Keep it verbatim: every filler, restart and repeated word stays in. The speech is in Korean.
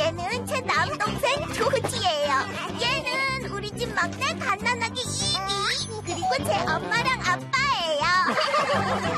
얘는 제 남동생 조지예요. 얘는 우리 집 막내 갓난아기 이기. 그리고 제 엄마랑 아빠예요.